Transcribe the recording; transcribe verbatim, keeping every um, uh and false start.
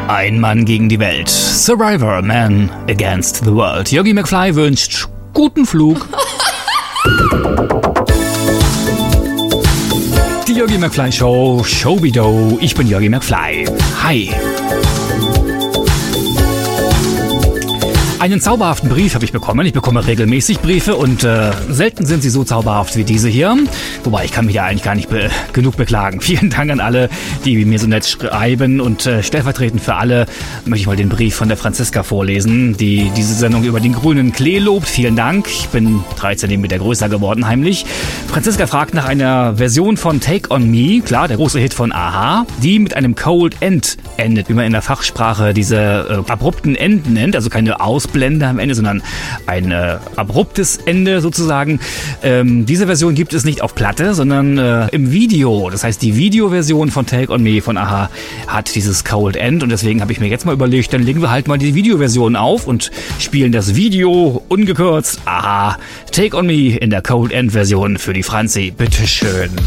Ein Mann gegen die Welt. Survivor, Man Against the World. Jörgi McFly wünscht guten Flug. Die Jörgi McFly Show, Showbido. Ich bin Jörgi McFly. Hi. Einen zauberhaften Brief habe ich bekommen. Ich bekomme regelmäßig Briefe und äh, selten sind sie so zauberhaft wie diese hier. Wobei, ich kann mich ja eigentlich gar nicht be- genug beklagen. Vielen Dank an alle, die mir so nett schreiben. Und äh, stellvertretend für alle möchte ich mal den Brief von der Franziska vorlesen, die diese Sendung über den grünen Klee lobt. Vielen Dank. Ich bin drei Zentimeter größer geworden, heimlich. Franziska fragt nach einer Version von Take On Me, klar, der große Hit von a-ha, die mit einem Cold End endet, wie man in der Fachsprache diese äh, abrupten Enden nennt, also keine Aus Blende am Ende, sondern ein äh, abruptes Ende sozusagen. Ähm, diese Version gibt es nicht auf Platte, sondern äh, im Video. Das heißt, die Videoversion von Take On Me von a-ha hat dieses Cold End und deswegen habe ich mir jetzt mal überlegt, dann legen wir halt mal die Videoversion auf und spielen das Video ungekürzt. a-ha, Take On Me in der Cold End Version für die Franzi. Bitteschön.